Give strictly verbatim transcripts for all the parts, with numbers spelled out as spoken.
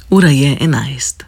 Ura je enajst.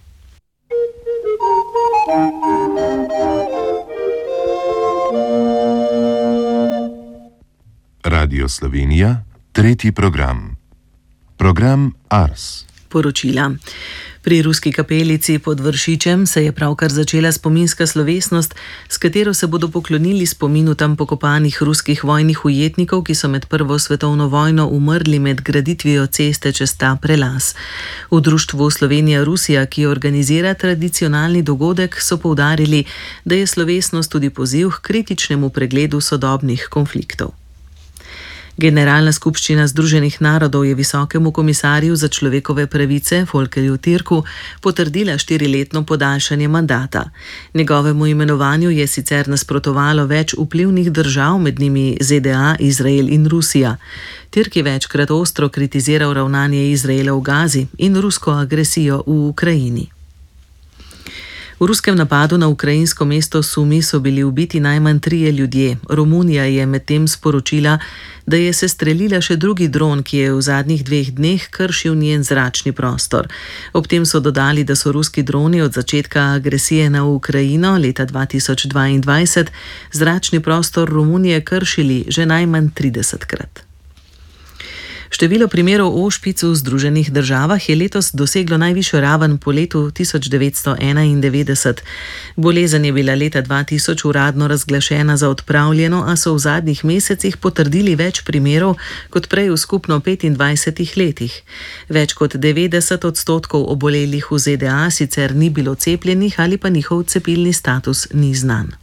Radio Slovenija, tretji program. Program Ars. Poročila. Pri ruski kapelici pod Vršičem se je pravkar začela spominska slovesnost, s katero se bodo poklonili spominu tam pokopanih ruskih vojnih ujetnikov, ki so med prvo svetovno vojno umrli med graditvijo ceste čez ta prelaz. V društvu Slovenija-Rusija, ki organizira tradicionalni dogodek, so poudarili, da je slovesnost tudi poziv k kritičnemu pregledu sodobnih konfliktov. Generalna skupščina Združenih narodov je visokemu komisarju za človekove pravice Volkerju Türku potrdila štiriletno podaljšanje mandata. Njegovemu imenovanju je sicer nasprotovalo več vplivnih držav, med njimi Z D A, Izrael in Rusija. Türk je večkrat ostro kritiziral ravnanje Izraela v Gazi in rusko agresijo v Ukrajini. V ruskem napadu na ukrajinsko mesto Sumi so bili ubiti najmanj trije ljudje. Romunija je medtem sporočila, da je sestrelila še drugi dron, ki je v zadnjih dveh dneh kršil njen zračni prostor. Ob tem so dodali, da so ruski droni od začetka agresije na Ukrajino leta dva tisoč dvaindvajset zračni prostor Romunije kršili že najmanj tridesetkrat. Število primerov ošpic v Združenih državah je letos doseglo najvišjo raven po letu tisoč devetsto enaindevetdeset. Bolezen je bila leta dva tisoč uradno razglašena za odpravljeno, a so v zadnjih mesecih potrdili več primerov kot prej v skupno petindvajsetih letih. Več kot devetdeset odstotkov obolelih v Z D A sicer ni bilo cepljenih ali pa njihov cepilni status ni znan.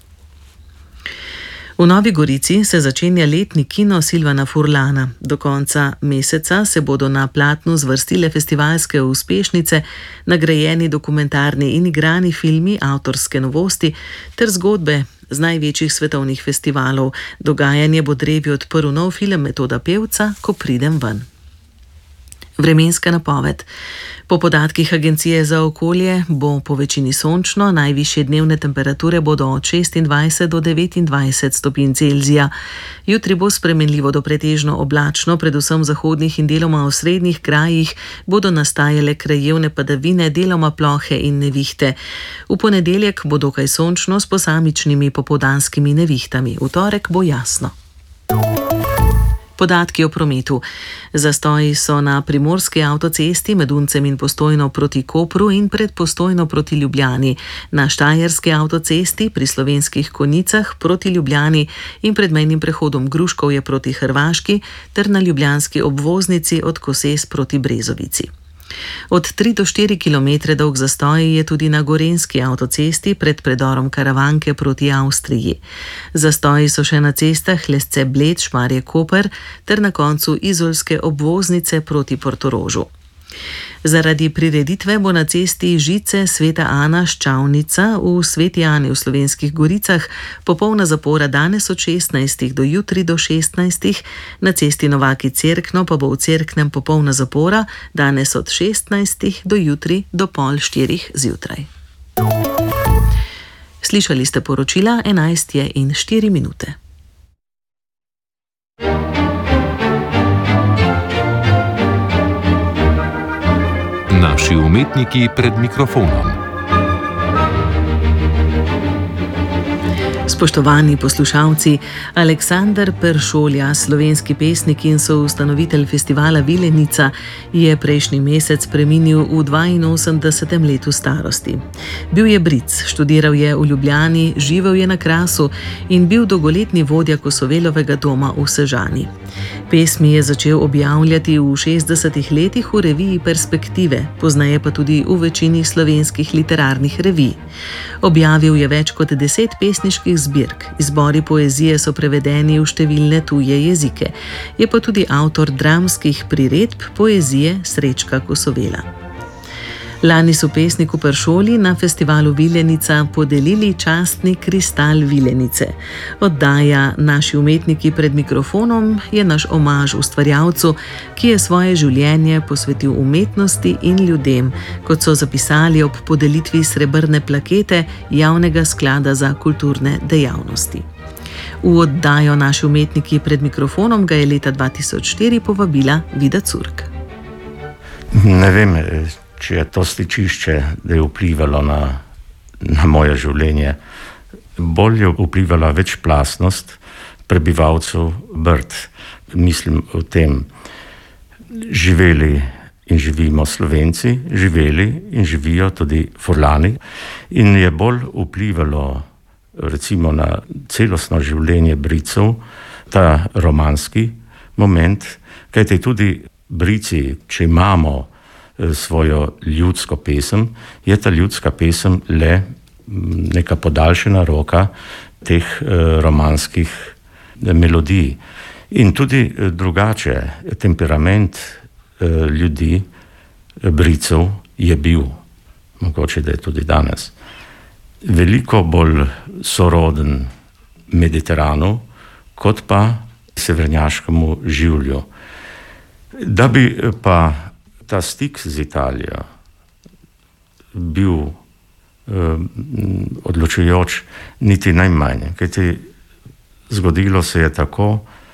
V Novi Gorici se začenja letni kino Silvana Furlana. Do konca meseca se bodo na platnu zvrstile festivalske uspešnice, nagrajeni dokumentarni in igrani filmi, avtorske novosti ter zgodbe z največjih svetovnih festivalov. Dogajanje bo drevi odprl nov film Metoda pevca, Ko pridem ven. Vremenska napoved. Po podatkih Agencije za okolje bo po večini sončno, najvišje dnevne temperature bodo od šestindvajset do devetindvajset stopinj Celzija. Jutri bo spremenljivo do pretežno oblačno, predvsem v zahodnih in deloma v osrednjih krajih bodo nastajale krajevne padavine, deloma plohe in nevihte. V ponedeljek bo dokaj sončno s posamičnimi popoldanskimi nevihtami. V torek bo jasno. Podatki o prometu. Zastoji so na primorski avtocesti med Uncem in Postojno proti Kopru in pred Postojno proti Ljubljani, na štajerski avtocesti pri Slovenskih Konjicah proti Ljubljani in pred mejnim prehodom Gruškovje proti Hrvaški ter na ljubljanski obvoznici od Koses proti Brezovici. Od tri do štiri kilometre dolg zastoj je tudi na gorenjski avtocesti pred predorom Karavanke proti Avstriji. Zastoji so še na cestah Lesce-Bled, Šmarje-Koper ter na koncu izolske obvoznice proti Portorožu. Zaradi prireditve bo na cesti Žice Sveta Ana Ščavnica v Sveti Ani v Slovenskih Goricah popolna zapora danes od šestnajstih do jutri do šestnajstih, na cesti Novaki Cerkno pa bo v Cerknem popolna zapora danes od šestnajstih do jutri do pol štirih zjutraj. Slišali ste poročila, enajst je in štiri minute. Naši umetniki pred mikrofonom. Spoštovani poslušalci, Aleksander Peršolja, slovenski pesnik in soustanovitelj festivala Vilenica, je prejšnji mesec preminil v dvainosemdesetem letu starosti. Bil je Bric, študiral je v Ljubljani, živel je na Krasu in bil dolgoletni vodja Kosovelovega doma v Sežani. Pesmi je začel objavljati v šestdesetih letih v reviji Perspektive, pozneje pa tudi v večini slovenskih literarnih revij. Objavil je več kot deset pesniških zbirk, izbori poezije so prevedeni v številne tuje jezike. Je pa tudi avtor dramskih priredb poezije Srečka Kosovela. Lani so pesniku Peršolji na festivalu Vilenica podelili častni kristal Vilenice. Oddaja Naši umetniki pred mikrofonom je naš omaž ustvarjalcu, ki je svoje življenje posvetil umetnosti in ljudem, kot so zapisali ob podelitvi srebrne plakete Javnega sklada za kulturne dejavnosti. V oddajo Naši umetniki pred mikrofonom ga je leta dva tisoč štiri povabila Vida Curk. Ne vem, če je to stičišče, da je vplivalo na, na moje življenje, bolj je vplivala večplastnost prebivalcev Brd. Mislim o tem, živeli in živimo Slovenci, živeli in živijo tudi Furlani, in je bolj vplivalo recimo na celostno življenje Britcev ta romanski moment, kajte tudi Brici, če imamo svojo ljudsko pesem, je ta ljudska pesem le neka podaljšana roka teh romanskih melodij. In tudi drugače, temperament ljudi, Britcev, je bil, mogoče da je tudi danes, veliko bolj soroden Mediteranu, kot pa severnjaškemu življu. Da bi pa ta stik z Italijo bil eh, odločujoč, niti najmanj. Kajti zgodilo se je tako,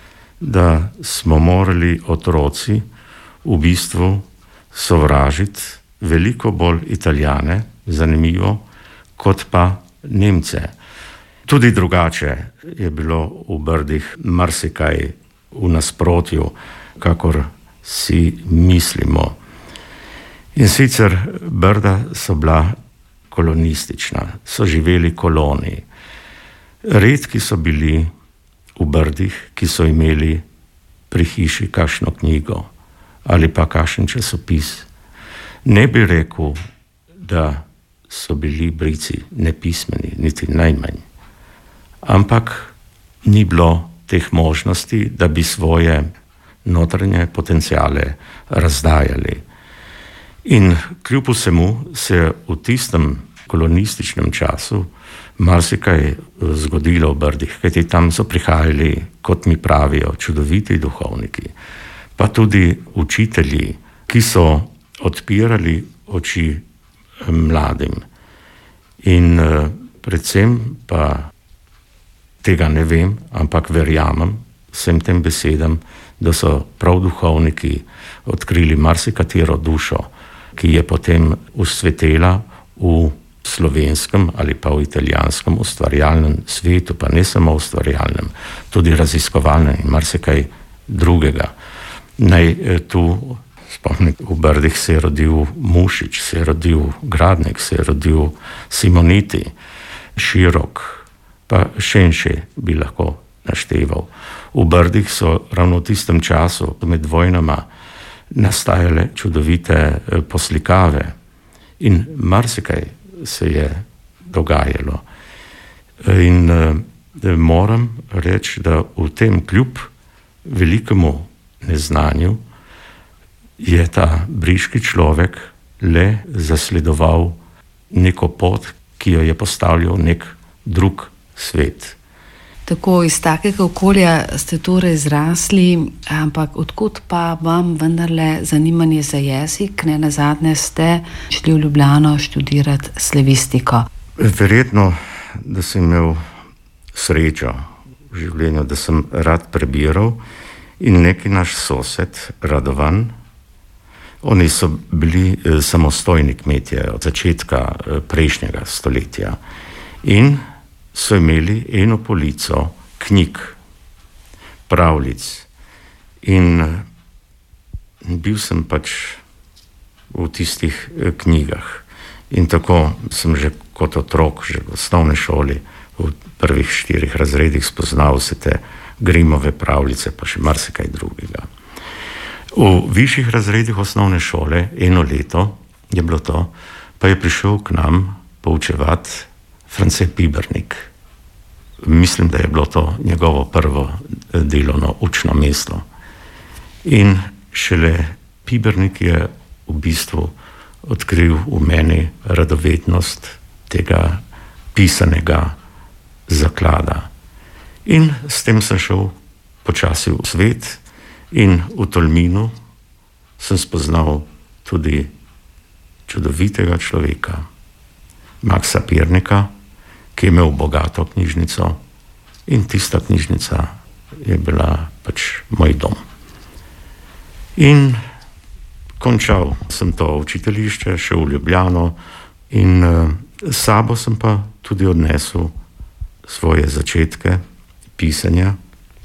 da smo morali otroci v bistvu sovražiti veliko bolj Italijane, zanimivo, kot pa Nemce. Tudi drugače je bilo v Brdih marsikaj v nasprotju, kakor si mislimo. In sicer Brda so bila kolonistična, so živeli koloni. Redki so bili v Brdih, ki so imeli pri hiši kakšno knjigo ali pa kakšen časopis. Ne bi rekel, da so bili Brici nepismeni, niti najmanj. Ampak ni bilo teh možnosti, da bi svoje notranje potenciale razdajali. In kljub vsemu se je v tistem kolonističnem času marsikaj zgodilo v Brdih, kajti tam so prihajali, kot mi pravijo, čudoviti duhovniki, pa tudi učitelji, ki so odpirali oči mladim. In predvsem pa tega ne vem, ampak verjamem vsem tem besedam, da so prav duhovniki odkrili marsikatero dušo, ki je potem usvetela v slovenskem ali pa v italijanskem ustvarjalnem svetu, pa ne samo ustvarjalnem, tudi raziskovalnem in marsikaj drugega. Naj tu spomnim, v Brdih se je rodil Mušič, se je rodil Gradnik, se je rodil Simoniti, Širok, pa še in še bi lahko našteval. V Brdih so ravno v tistem času med vojnama nastajale čudovite poslikave in marsikaj se je dogajalo. In eh, moram reči, da v tem kljub velikemu neznanju je ta briški človek le zasledoval neko pot, ki jo je postavljal nek drug svet. Tako iz takega okolja ste torej zrasli, ampak odkot pa vam vendarle zanimanje za jezik? Ne nazadnje ste šli v Ljubljano študirati slavistiko. Verjetno, da sem imel srečo v življenju, da sem rad prebiral in neki naš sosed, Radovan, oni so bili samostojni kmetje od začetka prejšnjega stoletja in so imeli eno polico knjig, pravljic in bil sem pač v tistih knjigah. In tako sem že kot otrok, že v osnovni šoli, v prvih štirih razredih spoznal vse te Grimove pravljice, pa še marsikaj drugega. V višjih razredih osnovne šole, eno leto je bilo to, pa je prišel k nam poučevati France Pibernik. Mislim, da je bilo to njegovo prvo delovno učno mesto. In šele Pibernik je v bistvu odkril v meni radovednost tega pisanega zaklada. In s tem sem šel počasi v svet in v Tolminu sem spoznal tudi čudovitega človeka, Maxa Pirnika, ki je imel bogato knjižnico in tista knjižnica je bila pač moj dom. In končal sem to učiteljišče, šel v Ljubljano in s sabo sem pa tudi odnesel svoje začetke pisanja,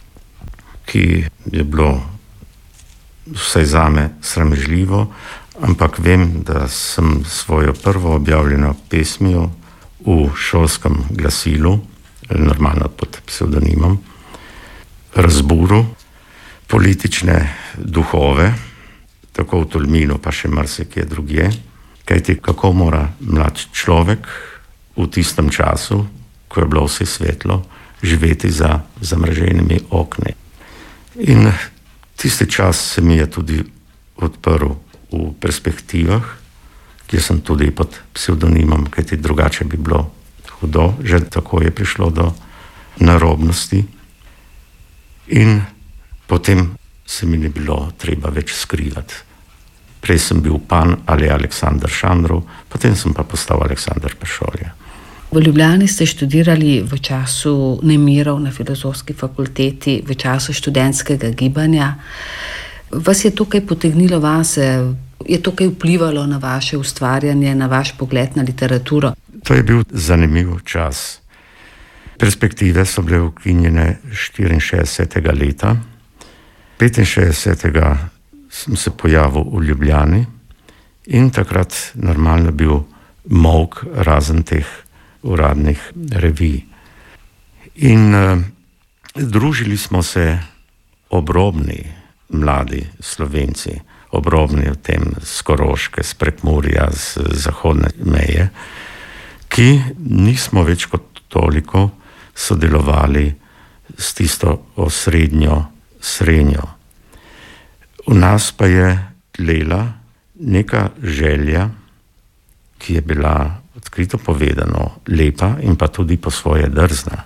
ki je bilo vsaj zame sramežljivo, ampak vem, da sem svojo prvo objavljeno pesmijo v šolskem glasilu, normalno pod psevdonimom, razburil politične duhove, tako v Tolminu, pa še marsikje drugje, kajti kako mora mlad človek v tistem času, ko je bilo vse svetlo, živeti za zamraženimi okni. In tisti čas se mi je tudi odprl v perspektivah, kjer sem tudi pod psevdonimom, kajti drugače bi bilo hudo, že tako je prišlo do narobnosti. In potem se mi ni bilo treba več skrivati. Prej sem bil Pan ali Aleksandar Šandrov, potem sem pa postal Aleksandar Peršolja. V Ljubljani ste študirali v času nemirov na Filozofski fakulteti, v času študentskega gibanja. Vas je to kaj potegnilo vase? Je to kaj vplivalo na vaše ustvarjanje, na vaš pogled na literaturo? To je bil zanimiv čas. Perspektive so bile ukinjene štiriinšestdesetega leta. petinšestdesetega sem se pojavil v Ljubljani in takrat normalno bil molk razen teh uradnih revij. In uh, družili smo se obrobni mladi Slovenci, obrobni v tem z Koroške, z Prekmurja, z zahodne meje, ki nismo več kot toliko sodelovali s tisto osrednjo srenjo. V nas pa je tlela neka želja, ki je bila odkrito povedano lepa in pa tudi po svoje drzna,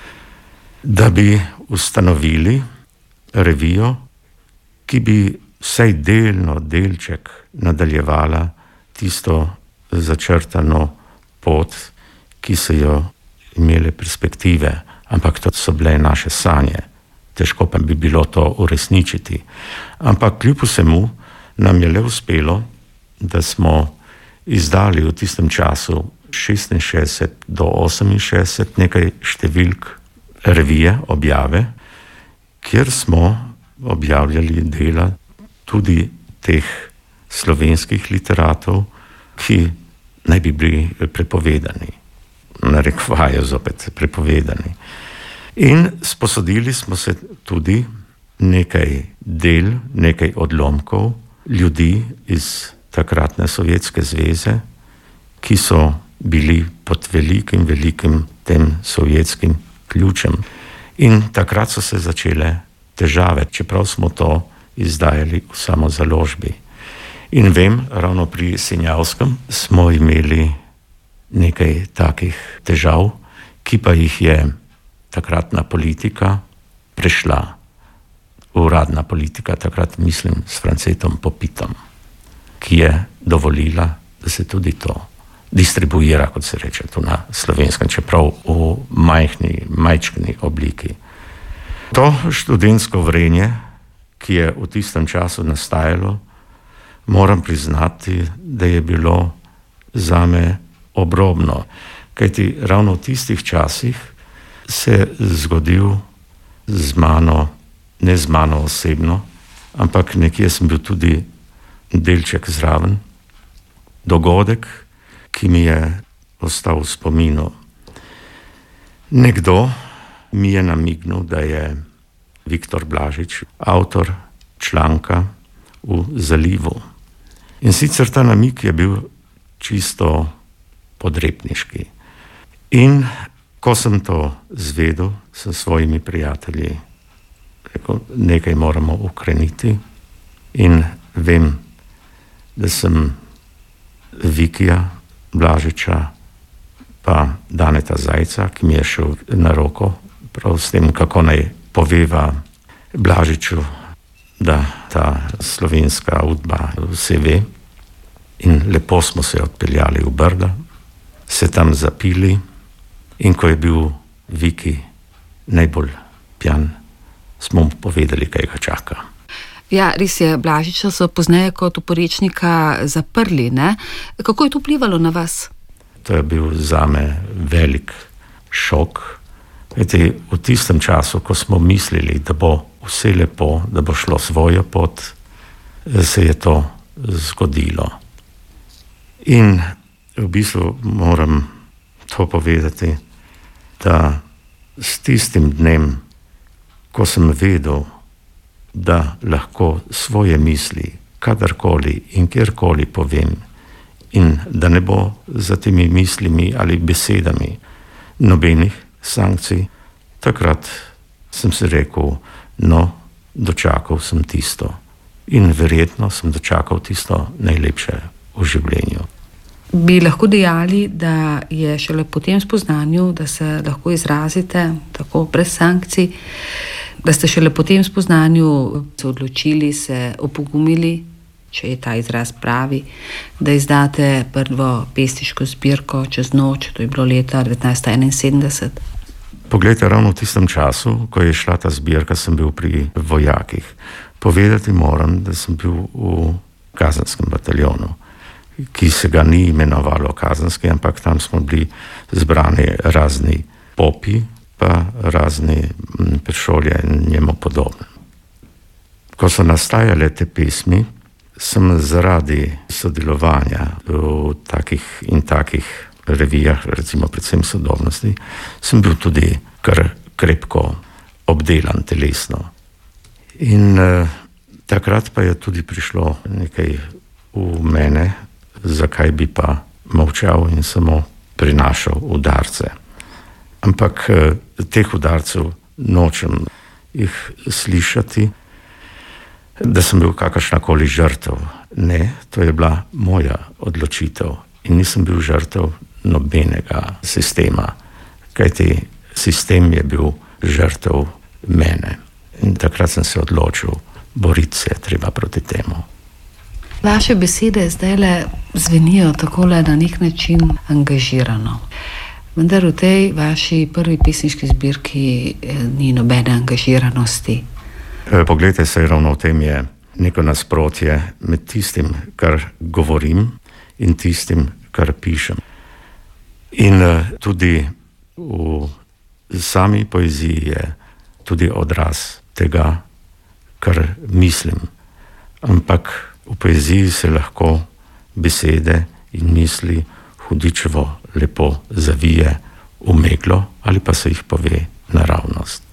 da bi ustanovili revijo, ki bi vsaj delno delček nadaljevala tisto začrtano pot, ki so jo imele perspektive, ampak to so bile naše sanje. Težko pa bi bilo to uresničiti. Ampak kljub vsemu nam je le uspelo, da smo izdali v tistem času šestinšestdeset do oseminšestdeset nekaj številk revije, objave, kjer smo objavljali dela tudi teh slovenskih literatov, ki naj bi bili prepovedani. Narekvajo zopet prepovedani. In sposodili smo se tudi nekaj del, nekaj odlomkov ljudi iz takratne Sovjetske zveze, ki so bili pod velikim, velikim tem sovjetskim ključem. In takrat so se začele težave, čeprav smo to izdajali v samozaložbi. In vem, ravno pri Senjavskem smo imeli nekaj takih težav, ki pa jih je takratna politika prešla. Uradna politika, takrat mislim s Francetom Popitom, ki je dovolila, da se tudi to distribuira, kot se reče tu na slovenskem, čeprav v majhni, majčkni obliki. To študentsko vrenje, ki je v tistem času nastajalo, moram priznati, da je bilo zame obrobno, kajti ravno v tistih časih se je zgodil z mano, ne z mano osebno, ampak nekje sem bil tudi delček zraven, dogodek, ki mi je ostal v spominu. Nekdo mi je namignil, da je Viktor Blažič avtor članka v Zalivu. In sicer ta namig je bil čisto podrepniški. In ko sem to zvedel s svojimi prijatelji, rekel, nekaj moramo ukreniti, in vem, da sem Vikija Blažiča pa Daneta Zajca, ki mi je šel na roko prav s tem, kako naj poveva Blažiču, da ta slovenska udba vse ve. In lepo smo se odpeljali v Brda, se tam zapili, in ko je bil Viki najbolj pijan, smo mu povedali, kaj ga čaka. Ja, res je, Blažiča so pozneje kot oporečnika zaprli, ne? Kako je to vplivalo na vas? To je bil zame velik šok. Vete, v tistem času, ko smo mislili, da bo vse lepo, da bo šlo svojo pot, se je to zgodilo. In v bistvu moram to povedati, da s tistim dnem, ko sem vedel, da lahko svoje misli kadarkoli in kjerkoli povem in da ne bo za temi mislimi ali besedami nobenih sankcij, takrat sem si rekel, no, dočakal sem tisto in verjetno sem dočakal tisto najlepše v življenju. Bi lahko dejali, da je šele po tem spoznanju, da se lahko izrazite tako brez sankcij, da ste šele po tem spoznanju se odločili, se opogumili, če je ta izraz pravi, da izdate prvo pesniško zbirko Čez noč, to je bilo leta devetnajststo enainsedemdeset. Poglejte, ravno v tistem času, ko je šla ta zbirka, sem bil pri vojakih. Povedati moram, da sem bil v kazenskem bataljonu, ki se ga ni imenovalo kazenski, ampak tam smo bili zbrani razni popi, pa razni peršolje in njemu podobne. Ko so nastajale te pesmi, sem zaradi sodelovanja v takih in takih revijah, recimo predvsem Sodobnosti, sem bil tudi kar krepko obdelan telesno. In eh, takrat pa je tudi prišlo nekaj v mene, zakaj bi pa molčal in samo prinašal udarce. Ampak eh, teh udarcev nočem jih slišati, da sem bil kakršnakoli žrtev. Ne, to je bila moja odločitev in nisem bil žrtev nobenega sistema, kajti sistem je bil žrtev mene. In takrat sem se odločil, boriti se je treba proti temu. Vaše besede zdajle zvenijo takole na nek način angažirano. Vendar v tej vaši prvi pesniški zbirki ni nobene angažiranosti. Poglejte, se ravno v tem je neko nasprotje med tistim, kar govorim in tistim, kar pišem. In tudi v sami poeziji je tudi odraz tega, kar mislim. Ampak v poeziji se lahko besede in misli hudičevo lepo zavije v meglo ali pa se jih pove naravnost.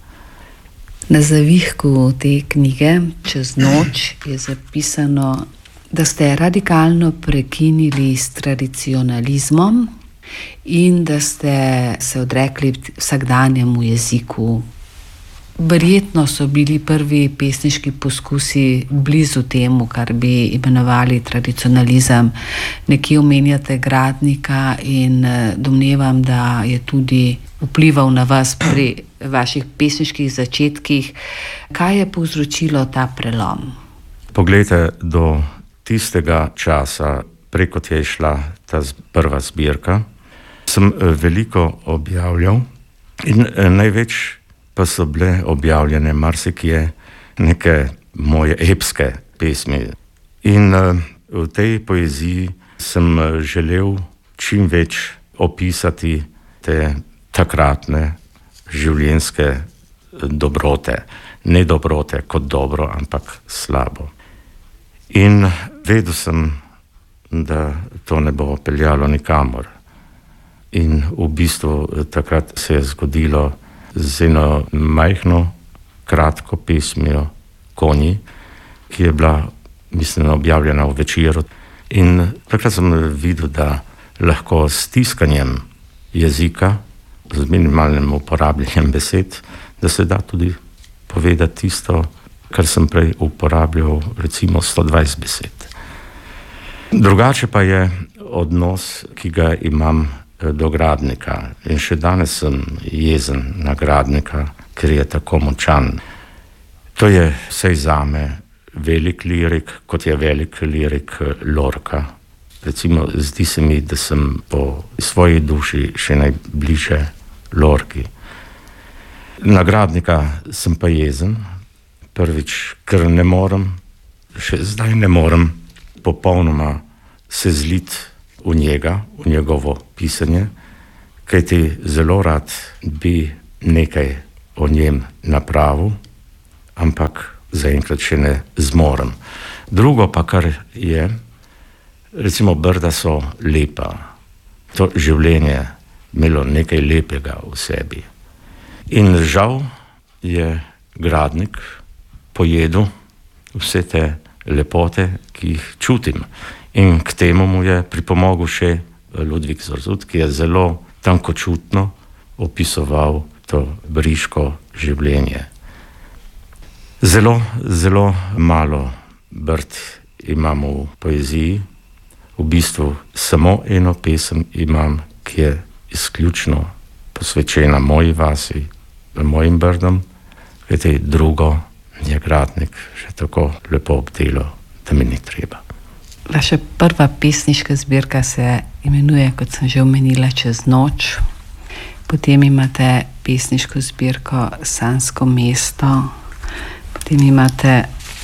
Na zavihku te knjige Čez noč je zapisano, da ste radikalno prekinili s tradicionalizmom in da ste se odrekli vsakdanjemu jeziku. Verjetno so bili prvi pesniški poskusi blizu temu, kar bi imenovali tradicionalizem. Nekje omenjate Gradnika in domnevam, da je tudi vplival na vas pri vaših pesniških začetkih. Kaj je povzročilo ta prelom? Poglejte, do tistega časa, preko te je šla ta prva zbirka, sem veliko objavljal in največ pa so bile objavljene marsikje neke moje epske pesmi. In v tej poeziji sem želel čim več opisati te takratne življenjske dobrote. Ne dobrote kot dobro, ampak slabo. In vedel sem, da to ne bo peljalo nikamor. In v bistvu takrat se je zgodilo z eno majhno, kratko pesmijo Konji, ki je bila, mislim, objavljena v Večeru. In takrat sem videl, da lahko s tiskanjem jezika, z minimalnim uporabljanjem besed, da se da tudi povedati tisto, kar sem prej uporabljal, recimo sto dvajset besed. Drugače pa je odnos, ki ga imam do Gradnika. In še danes sem jezen na Gradnika, ker je tako močan. To je vsej zame velik lirik, kot je velik lirik Lorca. Recimo, zdi se mi, da sem po svoji duši še najbliže Lorki. Na Gradnika sem pa jezen, prvič, ker ne morem še zdaj ne morem popolnoma se zliti v njega, v njegovo pisanje, kajti zelo rad bi nekaj o njem napravil, ampak zaenkrat še ne zmorem. Drugo pa, kar je, recimo Brda so lepa. To življenje imelo nekaj lepega v sebi. In žal je Gradnik pojedel vse te lepote, ki jih čutim. In k temu mu je pripomogel še Ludvik Zorzut, ki je zelo tankočutno opisoval to briško življenje. Zelo, zelo malo Brd imam v poeziji. V bistvu samo eno pesem imam, ki je izključno posvečena moji vasi, mojim Brdom, kajti drugo je Gradnik še tako lepo obdelo, da mi ni treba. Vaša prva pesniška zbirka se imenuje, kot sem že omenila, Čez noč. Potem imate pesniško zbirko Sanjsko mesto, potem imate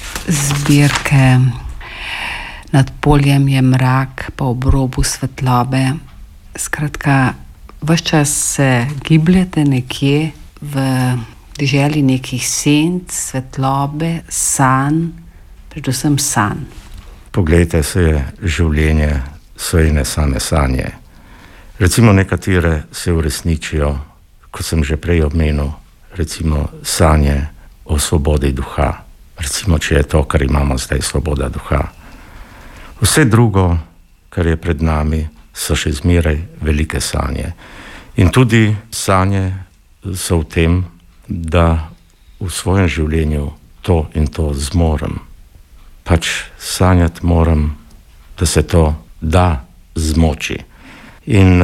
zbirke Nad poljem je mrak, pa ob robu svetlobe. Skratka, ves čas se gibljete nekje v deželi nekih senc, svetlobe, sanj, predvsem sanj. Poglejte se, življenje so ene same sanje. Recimo nekatere se uresničijo, kot sem že prej omenil, recimo sanje o svobodi duha. Recimo, če je to, kar imamo zdaj, svoboda duha. Vse drugo, kar je pred nami, so še zmeraj velike sanje. In tudi sanje so v tem, da v svojem življenju to in to zmorem. Pač sanjati moram, da se to da zmoči. In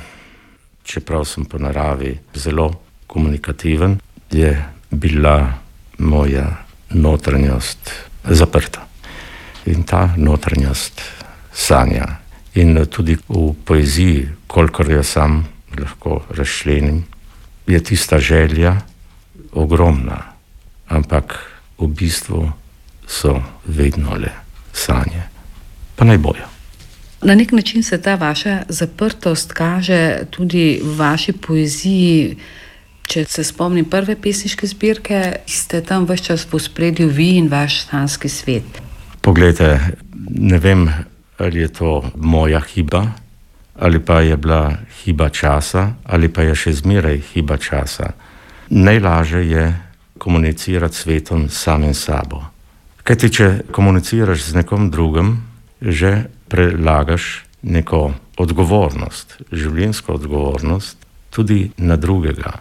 čeprav sem po naravi zelo komunikativen, je bila moja notranjost zaprta. In ta notranjost sanja. In tudi v poeziji, kolikor jo sam lahko razčlenim, je tista želja ogromna, ampak v bistvu so vedno le sanje. Pa naj bojo. Na nek način se ta vaša zaprtost kaže tudi v vaši poeziji. Če se spomnim prve pesniške zbirke, ste tam ves čas v ospredju vi in vaš sanjski svet. Poglejte, ne vem, ali je to moja hiba, ali pa je bila hiba časa, ali pa je še zmeraj hiba časa. Najlažje je komunicirati s svetom samim sabo. Kajti, če komuniciraš z nekom drugim, že prelagaš neko odgovornost, življenjsko odgovornost, tudi na drugega.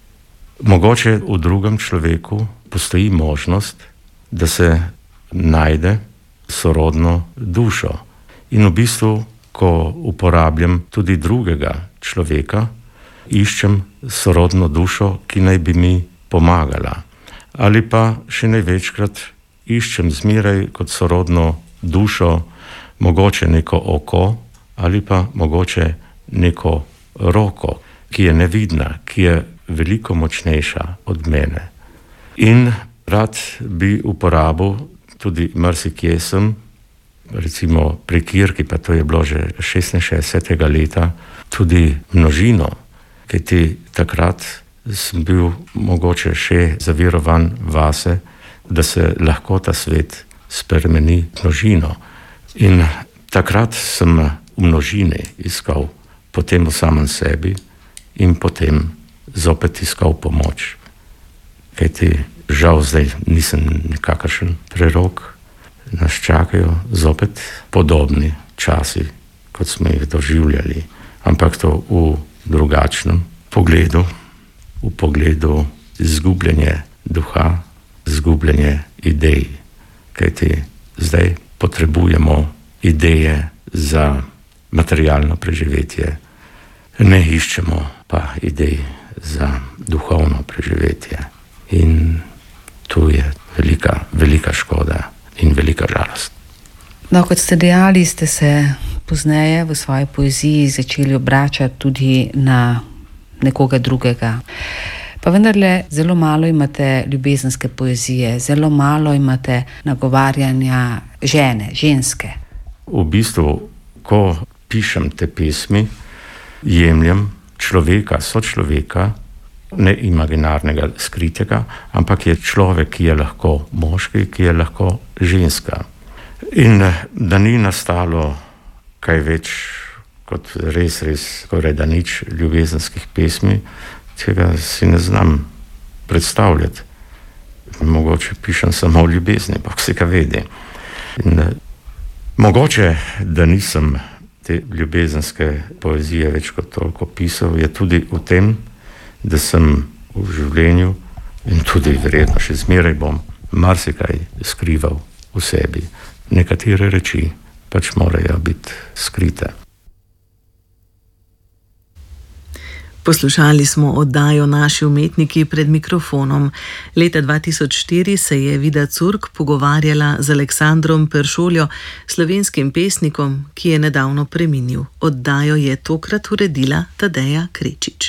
Mogoče v drugem človeku postoji možnost, da se najde sorodno dušo. In v bistvu, ko uporabljam tudi drugega človeka, iščem sorodno dušo, ki naj bi mi pomagala. Ali pa še največkrat iščem zmeraj kot sorodno dušo mogoče neko oko ali pa mogoče neko roko, ki je nevidna, ki je veliko močnejša od mene. In rad bi uporabil tudi marsikje sem, recimo pri Kirki, pa to je bilo že šestinšestdesetega leta, tudi množino, kajti takrat sem bil mogoče še zaverovan vase, da se lahko ta svet spremeni množino. In takrat sem v množini iskal potem v samem sebi in potem zopet iskal pomoč. Kajti žal zdaj nisem nikakršen prerok, nas čakajo zopet podobni časi, kot smo jih doživljali, ampak to v drugačnem pogledu, v pogledu izgubljanja duha, izgubljanja idej. Kajti zdaj potrebujemo ideje za materialno preživetje, ne iščemo pa idej za duhovno preživetje. In tu je velika, velika škoda in velika žalost. No, kot ste dejali, ste se pozneje v svoji poeziji začeli obračati tudi na nekoga drugega. Pa Pa vendarle zelo malo imate ljubezenske poezije, zelo malo imate nagovarjanja žene, ženske. V bistvu, ko pišem te pesmi, jemljem človeka, sočloveka, ne imaginarnega, skritega, ampak je človek, ki je lahko moški, ki je lahko ženska. In da ni nastalo kaj več kot res, res skoraj da nič ljubezenskih pesmi, tega si ne znam predstavljati. Mogoče pišem samo o ljubezni, pa vse ga vedi. In mogoče, da nisem te ljubezenske poezije več kot toliko pisal, je tudi v tem, da sem v življenju in tudi verjetno še zmeraj bom marsikaj skrival v sebi. Nekatere reči pač morajo biti skrite. Poslušali smo oddajo Naši umetniki pred mikrofonom. Leta dva tisoč štiri se je Vida Curk pogovarjala z Aleksandrom Peršoljo, slovenskim pesnikom, ki je nedavno preminil. Oddajo je tokrat uredila Tadeja Krečič.